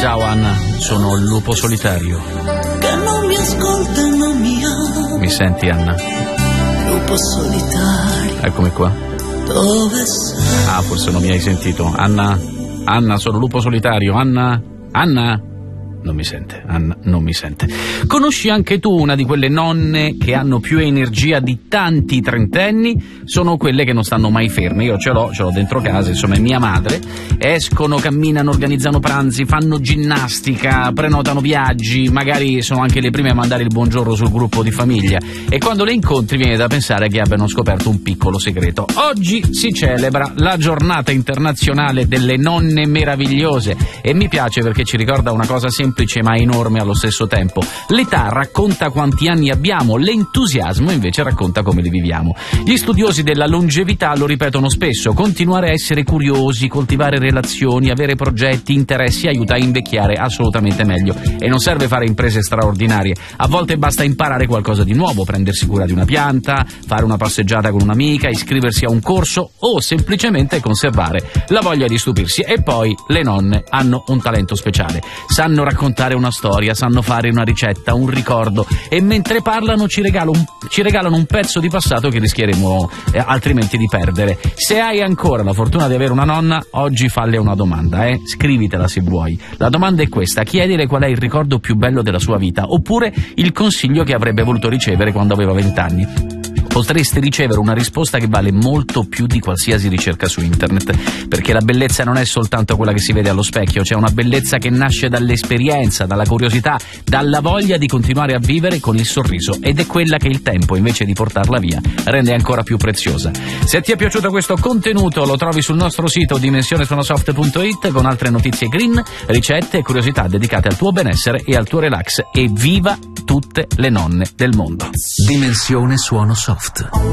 Ciao Anna, sono il lupo solitario. Che non mi ascolta e non mi ama. Mi senti, Anna? Lupo solitario. Eccomi qua. Dove sei? Ah, forse non mi hai sentito. Anna, sono lupo solitario. Anna? Non mi sente, Anna non mi sente. Conosci anche tu una di quelle nonne che hanno più energia di tanti trentenni? Sono quelle che non stanno mai ferme. Io ce l'ho dentro casa, insomma è mia madre. Escono, camminano, organizzano pranzi, fanno ginnastica, prenotano viaggi, magari sono anche le prime a mandare il buongiorno sul gruppo di famiglia. E quando le incontri viene da pensare che abbiano scoperto un piccolo segreto. Oggi si celebra la giornata internazionale delle nonne meravigliose e mi piace perché ci ricorda una cosa semplice ma enorme allo stesso tempo. L'età racconta quanti anni abbiamo, l'entusiasmo invece racconta come li viviamo. Gli studiosi della longevità lo ripetono spesso: continuare a essere curiosi, coltivare relazioni, avere progetti, interessi aiuta a invecchiare assolutamente meglio. E non serve fare imprese straordinarie, a volte basta imparare qualcosa di nuovo, prendersi cura di una pianta, fare una passeggiata con un'amica, iscriversi a un corso o semplicemente conservare la voglia di stupirsi. E poi le nonne hanno un talento speciale, sanno raccontare una storia, sanno fare una ricetta, un ricordo, e mentre parlano ci regalano un pezzo di passato che rischieremo altrimenti di perdere. Se hai ancora la fortuna di avere una nonna, oggi falle una domanda, scrivitela se vuoi. La domanda è questa: chiedile qual è il ricordo più bello della sua vita, oppure il consiglio che avrebbe voluto ricevere quando aveva 20 anni. Potreste ricevere una risposta che vale molto più di qualsiasi ricerca su internet, perché la bellezza non è soltanto quella che si vede allo specchio, c'è una bellezza che nasce dall'esperienza, dalla curiosità, dalla voglia di continuare a vivere con il sorriso, ed è quella che il tempo, invece di portarla via, rende ancora più preziosa. Se ti è piaciuto questo contenuto lo trovi sul nostro sito dimensionesonosoft.it con altre notizie green, ricette e curiosità dedicate al tuo benessere e al tuo relax. E viva tutte le nonne del mondo. Dimensione Suono Soft.